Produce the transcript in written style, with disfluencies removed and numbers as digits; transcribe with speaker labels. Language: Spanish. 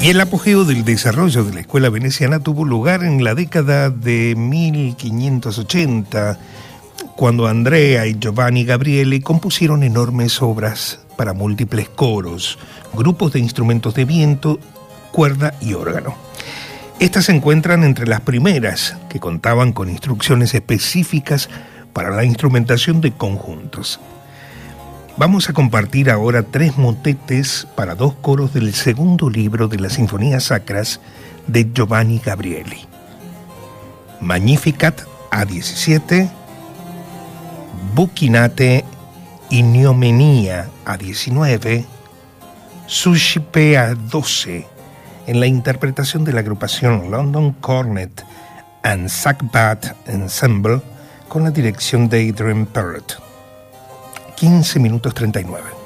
Speaker 1: Y el apogeo del desarrollo de la escuela veneciana tuvo lugar en la década de 1580, cuando Andrea y Giovanni Gabrieli compusieron enormes obras para múltiples coros, grupos de instrumentos de viento, cuerda y órgano. Estas se encuentran entre las primeras que contaban con instrucciones específicas para la instrumentación de conjuntos. Vamos a compartir ahora 3 motetes para 2 coros del segundo libro de las Sinfonías Sacras de Giovanni Gabrieli. Magnificat A17, Buccinate Ignominia A19, Suscipe A12, en la interpretación de la agrupación London Cornet and Sackbat Ensemble con la dirección de Adrian Perrott. 15 minutos 39.